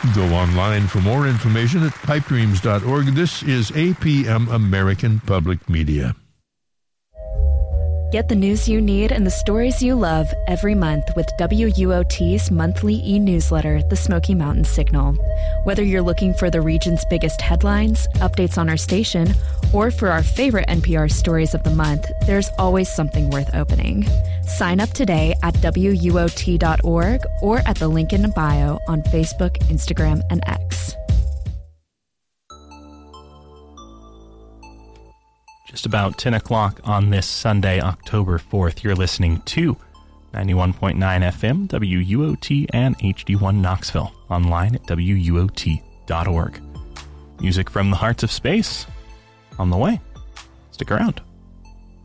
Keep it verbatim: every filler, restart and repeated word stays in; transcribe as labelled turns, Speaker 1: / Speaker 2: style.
Speaker 1: Go online for more information at pipe dreams dot org. This is A P M American Public Media.
Speaker 2: Get the news you need and the stories you love every month with W U O T's monthly e-newsletter, The Smoky Mountain Signal. Whether you're looking for the region's biggest headlines, updates on our station, or for our favorite N P R stories of the month, there's always something worth opening. Sign up today at W U O T dot org or at the link in bio on Facebook, Instagram, and X.
Speaker 3: Just about ten o'clock on this Sunday, October fourth, you're listening to ninety-one point nine F M, W U O T, and H D one Knoxville, online at W U O T dot org. Music from the Hearts of Space on the way. Stick around.